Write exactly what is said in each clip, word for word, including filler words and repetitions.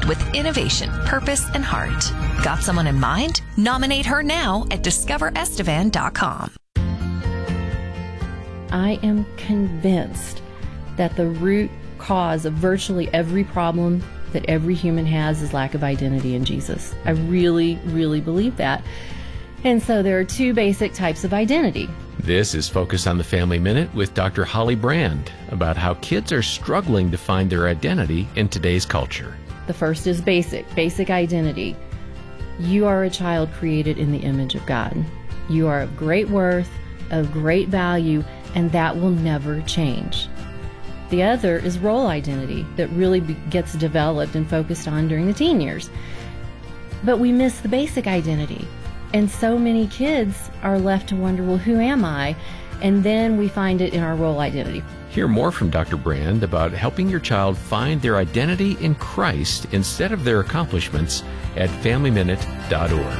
with innovation, purpose, and heart. Got someone in mind? Nominate her now at discover estevan dot com. I am convinced that the root cause of virtually every problem that every human has is lack of identity in Jesus. I really, really believe that. And so there are two basic types of identity. This is Focus on the Family Minute with Doctor Holly Brand about how kids are struggling to find their identity in today's culture. The first is basic, basic identity. You are a child created in the image of God. You are of great worth, of great value, and that will never change. The other is role identity that really be- gets developed and focused on during the teen years. But we miss the basic identity. And so many kids are left to wonder, well, who am I? And then we find it in our role identity. Hear more from Doctor Brand about helping your child find their identity in Christ instead of their accomplishments at family minute dot org.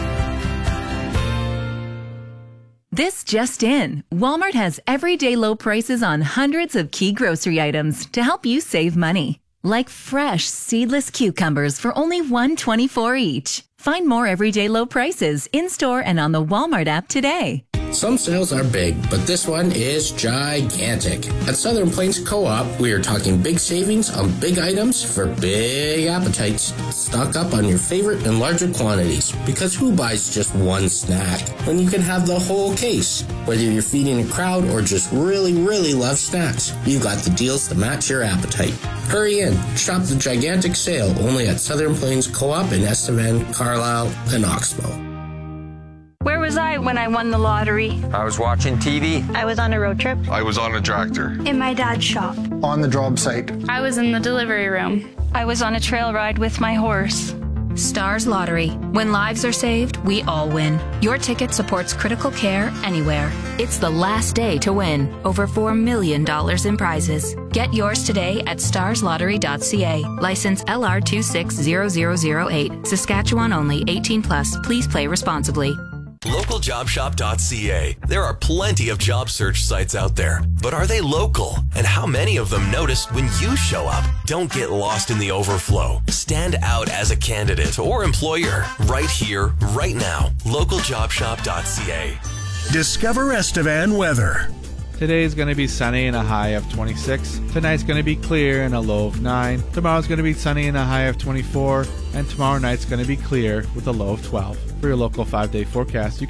This just in. Walmart has everyday low prices on hundreds of key grocery items to help you save money. Like fresh, seedless cucumbers for only one dollar and twenty-four cents each. Find more everyday low prices in-store and on the Walmart app today. Some sales are big, but this one is gigantic. At Southern Plains Co-op, we are talking big savings on big items for big appetites. Stock up on your favorite in larger quantities, because who buys just one snack when you can have the whole case? Whether you're feeding a crowd or just really, really love snacks, you've got the deals to match your appetite. Hurry in, shop the gigantic sale only at Southern Plains Co-op in Estevan, Carlisle, and Oxbow. Where was I when I won the lottery? I was watching T V. I was on a road trip. I was on a tractor. In my dad's shop. On the job site. I was in the delivery room. I was on a trail ride with my horse. Stars Lottery. When lives are saved, we all win. Your ticket supports critical care anywhere. It's the last day to win. Over four million dollars in prizes. Get yours today at stars lottery dot c a. License L R two six zero zero zero eight. Saskatchewan only. eighteen plus. Please play responsibly. local job shop dot c a. There are plenty of job search sites out there, but are they local? And how many of them notice when you show up? Don't get lost in the overflow. Stand out as a candidate or employer right here, right now. local job shop dot c a. Discover Estevan weather. Today is going to be sunny and a high of twenty-six. Tonight's going to be clear and a low of nine. Tomorrow's going to be sunny and a high of twenty-four. And tomorrow night's going to be clear with a low of twelve. For your local five-day forecast, you